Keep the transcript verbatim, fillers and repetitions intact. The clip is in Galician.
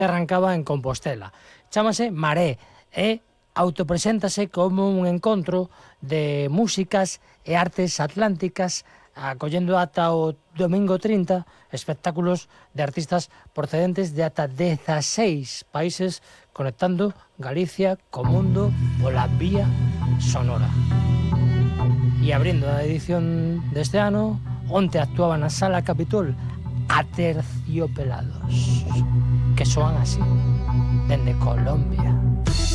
arrancaba en Compostela. Chámase Maré e autopreséntase como un encontro de músicas e artes atlánticas, acollendo ata o domingo trinta espectáculos de artistas procedentes de ata dezaseis países, conectando Galicia co mundo pola vía sonora. E abrindo a edición deste ano, onte actuaba na Sala Capitol Aterciopelados, que soan así, dende Colombia.